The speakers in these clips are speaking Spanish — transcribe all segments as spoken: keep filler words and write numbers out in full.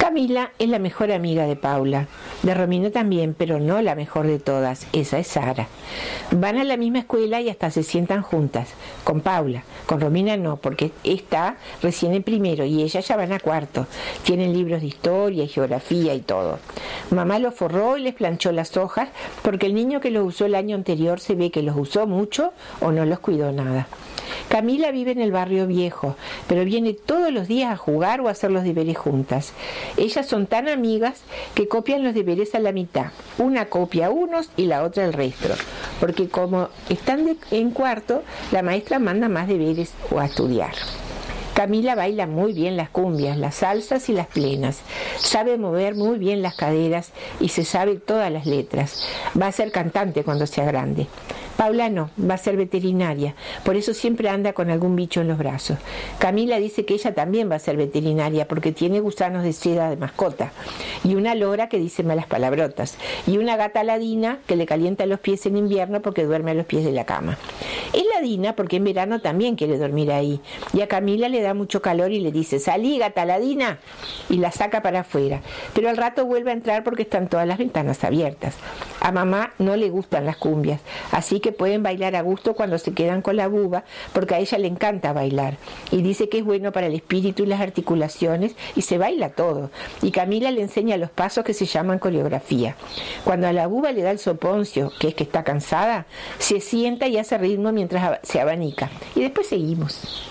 Camila es la mejor amiga de Paula, de Romina también, pero no la mejor de todas, esa es Sara. Van a la misma escuela y hasta se sientan juntas, con Paula, con Romina no, porque está recién en primero y ella ya van a cuarto, tienen libros de historia y geografía y todo. Mamá los forró y les planchó las hojas, porque el niño que los usó el año anterior se ve que los usó mucho o no los cuidó nada. Camila vive en el barrio viejo, pero viene todos los días a jugar o a hacer los deberes juntas. Ellas son tan amigas que copian los deberes a la mitad. Una copia unos y la otra el resto, porque como están de, en cuarto, la maestra manda más deberes o a estudiar. Camila baila muy bien las cumbias, las salsas y las plenas. Sabe mover muy bien las caderas y se sabe todas las letras. Va a ser cantante cuando sea grande. Paula no, va a ser veterinaria, por eso siempre anda con algún bicho en los brazos. Camila dice que ella también va a ser veterinaria porque tiene gusanos de seda de mascota, y una lora que dice malas palabrotas, y una gata ladina que le calienta los pies en invierno porque duerme a los pies de la cama. Es ladina porque en verano también quiere dormir ahí, y a Camila le da mucho calor y le dice, salí gata ladina, y la saca para afuera, pero al rato vuelve a entrar porque están todas las ventanas abiertas. A mamá no le gustan las cumbias, así que pueden bailar a gusto cuando se quedan con la buba, porque a ella le encanta bailar, y dice que es bueno para el espíritu y las articulaciones, y se baila todo, y Camila le enseña los pasos que se llaman coreografía. Cuando a la buba le da el soponcio, que es que está cansada, se sienta y hace ritmo mientras se abanica, y después seguimos.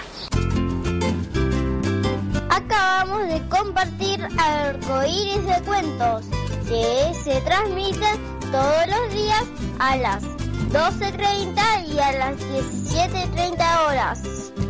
Acabamos de compartir Arcoíris de Cuentos, que se transmiten todos los días a las doce treinta y a las diecisiete treinta horas.